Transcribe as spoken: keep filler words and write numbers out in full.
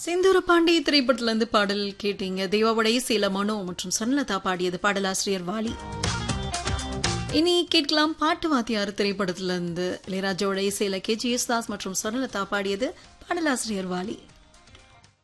செந்தூர பாண்டி திரைப்படத்திலிருந்து பாடல் கேட்டீங்க. தேவாவோட இசையில மனோ மற்றும் சன்னலதா பாடியது. பாடலாசிரியர் வாலி. இனி கேட்கலாம் பாட்டு வாத்தியார் திரைப்படத்திலிருந்து இளையராஜாவோட இசையில கே ஜி யேசுதாஸ் மற்றும் சன்னலதா பாடியது. பாடலாசிரியர் வாலி.